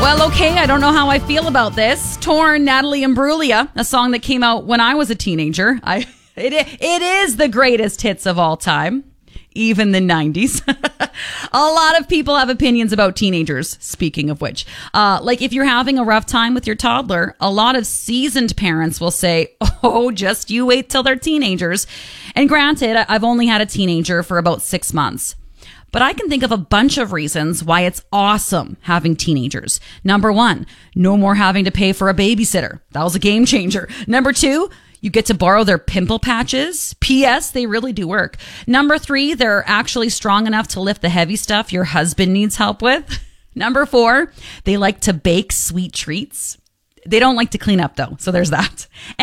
Well, okay, I don't know how I feel about this. Torn, Natalie Imbruglia, a song that came out when I was a teenager. It is the greatest hits of all time, even the 90s. A lot of people have opinions about teenagers, speaking of which. Like if you're having a rough time with your toddler, a lot of seasoned parents will say, oh, just you wait till they're teenagers. And granted, I've only had a teenager for about 6 months. But I can think of a bunch of reasons why it's awesome having teenagers. Number 1, no more having to pay for a babysitter. That was a game changer. Number 2, you get to borrow their pimple patches. P.S. They really do work. Number 3, they're actually strong enough to lift the heavy stuff your husband needs help with. Number 4, they like to bake sweet treats. They don't like to clean up though, so there's that.